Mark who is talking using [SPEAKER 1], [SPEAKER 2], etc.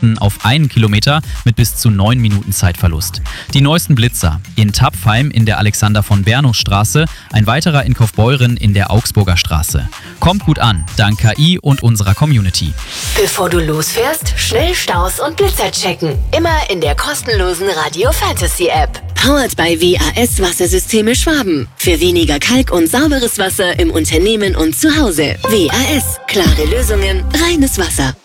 [SPEAKER 1] Minuten auf 1 Kilometer mit bis zu 9 Minuten Zeitverlust. Die neuesten Blitzer in Tapfheim in der Alexander-von-Bernus-Straße, ein weiterer in Kaufbeuren in der Augsburger Straße. Kommt gut an, dank KI und unserer Community.
[SPEAKER 2] Bevor du losfährst, schnell Staus und Blitzer checken. Immer in der kostenlosen Radio Fantasy App. Powered by WAS Wassersysteme Schwaben. Für weniger Kalk und sauberes Wasser im Unternehmen und zu Hause. WAS. Klare Lösungen, reines Wasser.